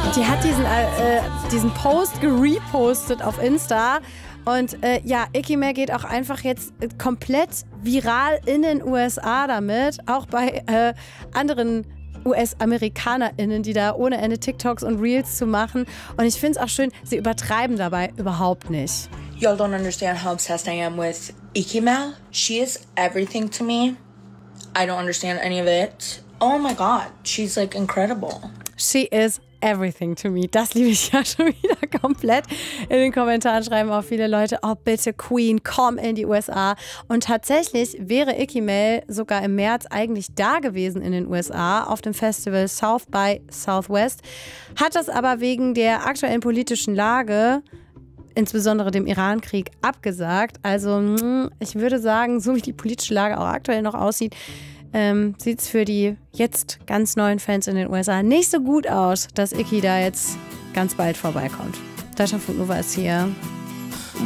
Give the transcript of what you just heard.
Die hat diesen Post gerepostet auf Insta. Und Icky May geht auch einfach jetzt komplett viral in den USA damit. Auch bei anderen US-AmerikanerInnen, die da ohne Ende TikToks und Reels zu machen. Und ich finde es auch schön, sie übertreiben dabei überhaupt nicht. Y'all don't understand how obsessed I am with Icky May. She is everything to me. I don't understand any of it. Oh my God, she's like incredible. She is everything to me. Das liebe ich ja schon wieder komplett. In den Kommentaren schreiben auch viele Leute, oh bitte Queen, komm in die USA. Und tatsächlich wäre Icky May sogar im März eigentlich da gewesen in den USA auf dem Festival South by Southwest. Hat das aber wegen der aktuellen politischen Lage, insbesondere dem Iran-Krieg, abgesagt. Also ich würde sagen, so wie die politische Lage auch aktuell noch aussieht, sieht es für die jetzt ganz neuen Fans in den USA nicht so gut aus, dass Icky da jetzt ganz bald vorbeikommt. Deutschlandfunk Nova ist hier.